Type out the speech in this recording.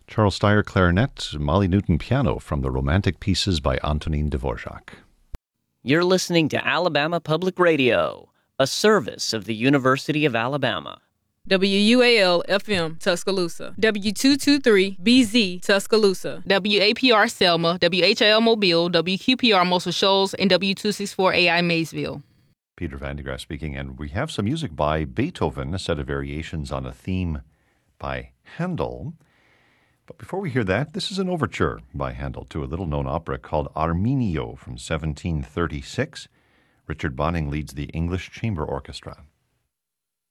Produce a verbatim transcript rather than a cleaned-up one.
Charles Steyer clarinet, Molly Newton piano from the Romantic Pieces by Antonin Dvorak. You're listening to Alabama Public Radio, a service of the University of Alabama. W U A L F M Tuscaloosa, W two twenty-three B Z Tuscaloosa, W A P R Selma, W H I L Mobile, W Q P R Muscle Shoals, and W two sixty-four A I Maysville. Peter Van de Graaf speaking, and we have some music by Beethoven, a set of variations on a theme by Handel. But before we hear that, this is an overture by Handel to a little-known opera called Arminio from seventeen thirty-six. Richard Bonning leads the English Chamber Orchestra.